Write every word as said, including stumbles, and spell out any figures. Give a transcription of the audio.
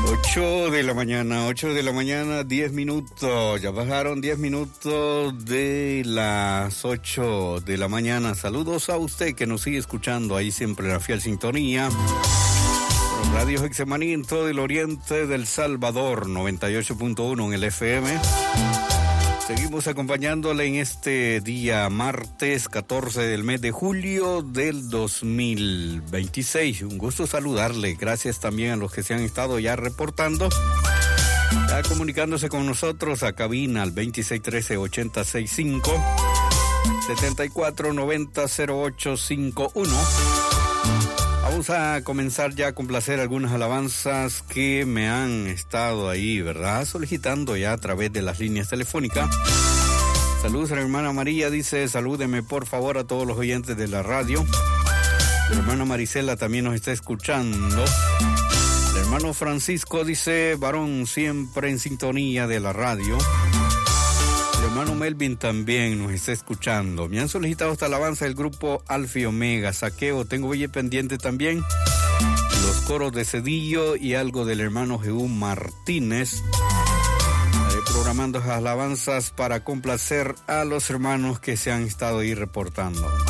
ocho de la mañana, ocho de la mañana, diez minutos. Ya bajaron diez minutos de las ocho de la mañana. Saludos a usted que nos sigue escuchando ahí siempre en la fiel sintonía. Radio Hexemaní en todo el oriente del Salvador, noventa y ocho punto uno en el F M. Seguimos acompañándole en este día martes catorce del mes de julio del dos mil veintiséis. Un gusto saludarle. Gracias también a los que se han estado ya reportando, ya comunicándose con nosotros a cabina al veintiséis trece ochenta sesenta y cinco, setenta y cuatro noventa cero ocho cincuenta y uno. Vamos a comenzar ya a complacer algunas alabanzas que me han estado ahí, ¿verdad?, solicitando ya a través de las líneas telefónicas. Saludos a la hermana María, dice, salúdeme por favor a todos los oyentes de la radio. La hermana Marisela también nos está escuchando. El hermano Francisco dice, varón siempre en sintonía de la radio. El hermano Melvin también nos está escuchando. Me han solicitado esta alabanza del grupo Alfa y Omega, Saqueo. Tengo bien pendiente también los coros de Cedillo y algo del hermano Jehú Martínez. Estaré programando esas alabanzas para complacer a los hermanos que se han estado ahí reportando.